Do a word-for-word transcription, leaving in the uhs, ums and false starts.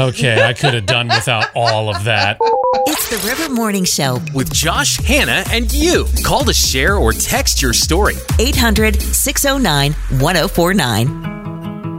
Okay, I could have done without all of that. It's the River Morning Show. With Josh, Hannah, and you. Call to share or text your story. eight hundred, six oh nine, one oh four nine.